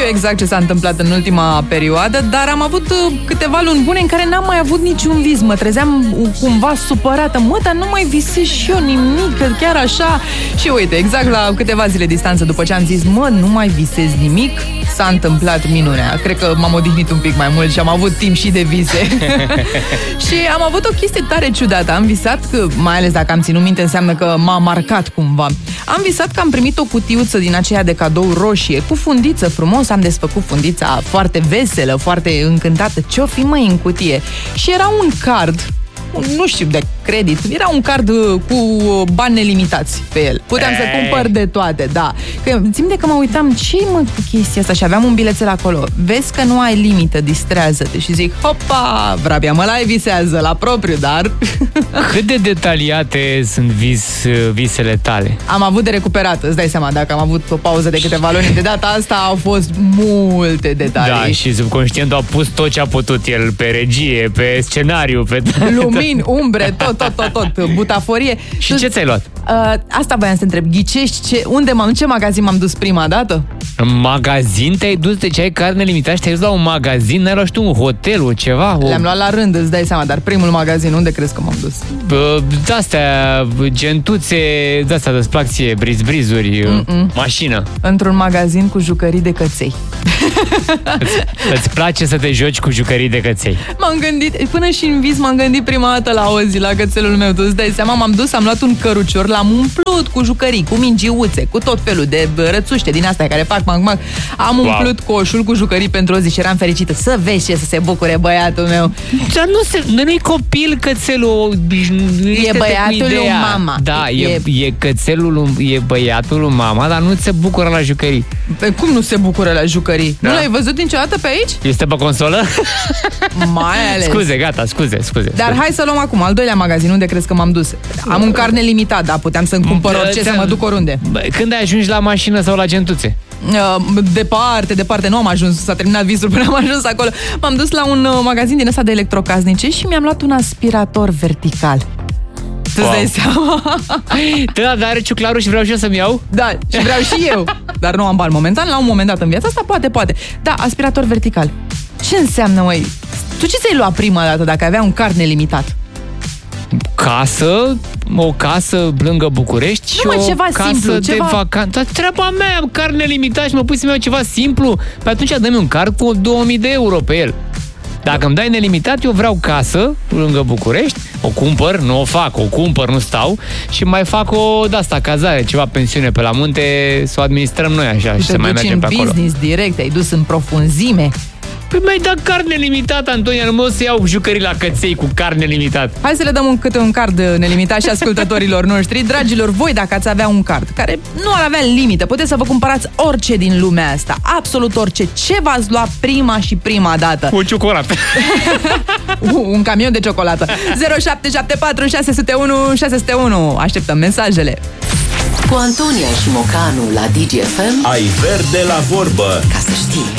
exact ce s-a întâmplat în ultima perioadă, dar am avut câteva luni bune în care n-am mai avut niciun vis. Mă trezeam cumva supărată. Mă, dar nu mai visez și eu nimic, chiar așa. Și uite, exact la câteva zile distanță după ce am zis, mă, nu mai visez nimic, s-a întâmplat minunea. Cred că m-am odihnit un pic mai mult și am avut timp și de vise. Și am avut o chestie tare ciudată. Am visat că, mai ales dacă am ținut minte, înseamnă că m-a marcat cumva. Am visat că am primit o cutiuță din aceea de cadou roșie, cu fundiță frumos, am desfăcut fundița foarte veselă, foarte încântată. Ce-o fi, măi, în cutie? Și era un card, nu știu, de credit. Era un card cu bani nelimitați pe el. Puteam să cumpăr de toate, da. Că, țin de că mă uitam, ce-i mă cu chestia asta? Și aveam un bilețel acolo. Vezi că nu ai limită, distrează-te. Și zic, hopa, vrabia mălai visează la propriu, dar... Cât de detaliate sunt visele tale? Am avut de recuperat, îți dai seama, dacă am avut o pauză de câteva luni. De data asta au fost multe detalii. Da, și subconștientul a pus tot ce a putut el pe regie, pe scenariu, pe... lumini, umbre, tot, butaforie. Și ce ți-ai luat? Asta voiam să întreb. Ghicești ce magazin m-am dus prima dată? În magazin te-ai dus? Deci ai carne limitată și te-ai dus la un magazin? N-ai luat și tu un hotel, o ceva? Le-am luat la rând, îți dai seama, dar primul magazin, unde crezi că m-am dus? De-astea, gentuțe, de-astea de-ți plac ție, briz-brizuri, mașină. Într-un magazin cu jucării de căței. Îți place să te joci cu jucării de căței? M-am gândit, până și în vis m-am gândit prima dată la Ozzy, la cățelul meu. Tu îți dai seama, m-am dus, am luat un cărucior, l-am umplut cu jucării, cu mingiuțe, cu tot felul de rățuște din astea care fac mac-mac. Am umplut coșul cu jucării pentru Ozzy și eram fericită. Să vezi ce să se bucure băiatul meu. Dar nu-i copil cățelul. E băiatul lui mama. Da, e cățelul, e băiatul lui mama, dar nu se bucură la jucării. Cum nu se bucură la jucării? Da. Nu l-ai văzut niciodată pe aici? Este pe consolă? Mai ales. Scuze, gata, scuze. Dar hai să luăm acum al doilea magazin, unde crezi că m-am dus? Am un card nelimitat, da, puteam să-mi cumpăr orice, să mă duc oriunde. Când ai ajuns la mașină sau la gentuțe? Departe, nu am ajuns, s-a terminat visul până am ajuns acolo. M-am dus la un magazin din ăsta de electrocasnice și mi-am luat un aspirator vertical. Tu-ți dai seama? Da, dar are ciuclarul și vreau și eu să-mi iau? Da, și vreau și eu. Dar nu am bani momentan, la un moment dat în viața asta, poate. Da, aspirator vertical. Ce înseamnă, măi? Tu ce ți-ai luat prima dată dacă avea un card nelimitat? O casă lângă București și o ceva casă simplu, de vacanță. Treaba mea, am carne limitat și mă pui să-mi iau ceva simplu? Pe atunci dă-mi un card cu 2000 de euro pe el. Dacă îmi dai nelimitat, eu vreau casă lângă București, o cumpăr, nu o fac, o cumpăr, nu stau și mai fac o de-asta, cazare, ceva pensiune pe la munte, să o administrăm noi așa și să mai mergem pe acolo. Business direct, ai dus în profunzime. Păi mi-ai dat carne limitată, Antonia, nu mă o să iau jucării la căței cu carne limitată. Hai să le dăm câte un card nelimitat și ascultătorilor noștri. Dragilor, voi dacă ați avea un card care nu ar avea limită, puteți să vă cumpărați orice din lumea asta, absolut orice. Ce v-ați lua prima dată? O ciocolată. Un camion de ciocolată. 0774 601 601. Așteptăm mesajele. Cu Antonia și Mocanu la DGFM ai verde la vorbă. Ca să știi.